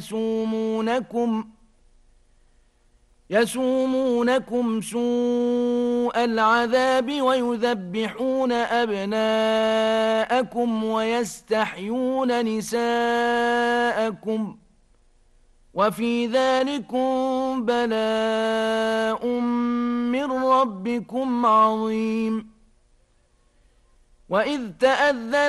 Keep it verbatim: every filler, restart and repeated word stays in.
يسومونكم يسومونكم سوء العذاب ويذبحون أبناءكم ويستحيون نساءكم وفي ذلكم بلاء من ربكم عظيم. وإذ تأذن